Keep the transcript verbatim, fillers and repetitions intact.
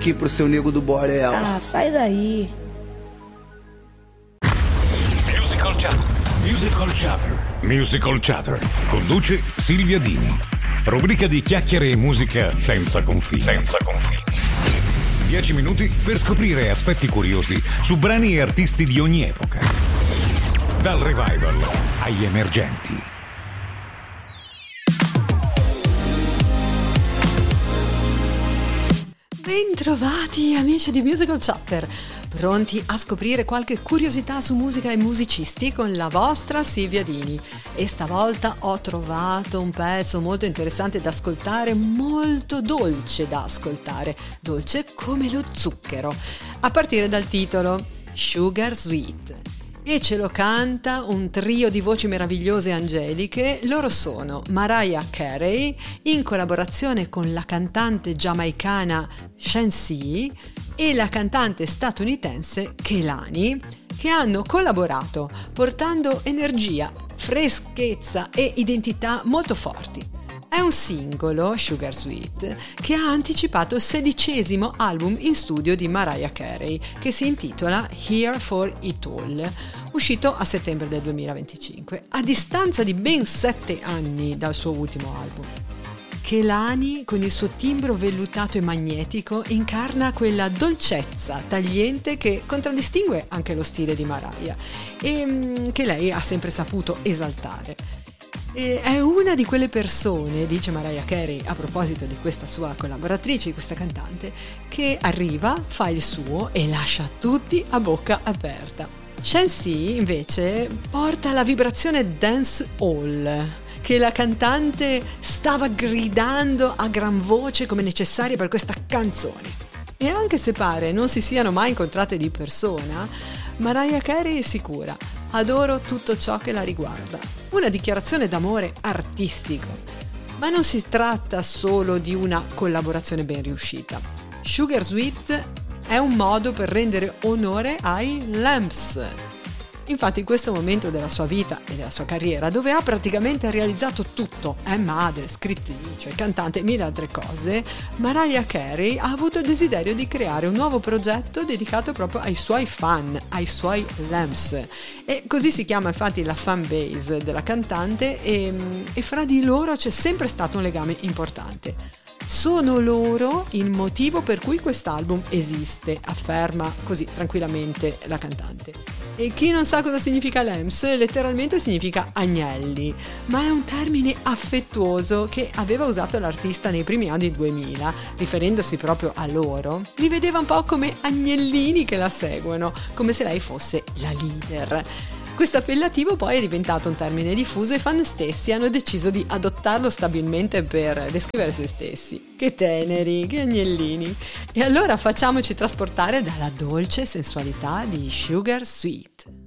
aqui pro seu nego do Borel. Ah, sai daí. Musical Chatter. Musical Chatter. Musical Chatter. Conduce Silvia Dini. Rubrica di chiacchiere e musica senza confini. Senza confini. Dieci minuti per scoprire aspetti curiosi su brani e artisti di ogni epoca. Dal revival agli emergenti. Bentrovati amici di Musical Chatter, pronti a scoprire qualche curiosità su musica e musicisti con la vostra Silvia Dini. E stavolta ho trovato un pezzo molto interessante da ascoltare, molto dolce da ascoltare, dolce come lo zucchero, a partire dal titolo Sugar Sweet. E ce lo canta un trio di voci meravigliose e angeliche. Loro sono Mariah Carey in collaborazione con la cantante giamaicana Shenseea e la cantante statunitense Kehlani, che hanno collaborato portando energia, freschezza e identità molto forti. È un singolo, Sugar Sweet, che ha anticipato il sedicesimo album in studio di Mariah Carey, che si intitola Here for It All, uscito a settembre del duemilaventicinque, a distanza di ben sette anni dal suo ultimo album. Kehlani, con il suo timbro vellutato e magnetico, incarna quella dolcezza tagliente che contraddistingue anche lo stile di Mariah e che lei ha sempre saputo esaltare. E è una di quelle persone, dice Mariah Carey a proposito di questa sua collaboratrice, di questa cantante, che arriva, fa il suo e lascia tutti a bocca aperta. Shenseea invece porta la vibrazione dance hall che la cantante stava gridando a gran voce come necessaria per questa canzone. E anche se pare non si siano mai incontrate di persona, Mariah Carey è sicura: adoro tutto ciò che la riguarda. Una dichiarazione d'amore artistico. Ma non si tratta solo di una collaborazione ben riuscita. Sugar Sweet è un modo per rendere onore ai Lamps. Infatti in questo momento della sua vita e della sua carriera, dove ha praticamente realizzato tutto, è madre, scrittrice, cantante e mille altre cose, Mariah Carey ha avuto il desiderio di creare un nuovo progetto dedicato proprio ai suoi fan, ai suoi Lamps. E così si chiama infatti la fan base della cantante e, e fra di loro c'è sempre stato un legame importante. Sono loro il motivo per cui quest'album esiste, afferma così tranquillamente la cantante. E chi non sa cosa significa Lamps, letteralmente significa agnelli, ma è un termine affettuoso che aveva usato l'artista nei primi anni duemila, riferendosi proprio a loro. Li vedeva un po' come agnellini che la seguono, come se lei fosse la leader. Questo appellativo poi è diventato un termine diffuso e i fan stessi hanno deciso di adottarlo stabilmente per descrivere se stessi. Che teneri, che agnellini! E allora facciamoci trasportare dalla dolce sensualità di Sugar Sweet.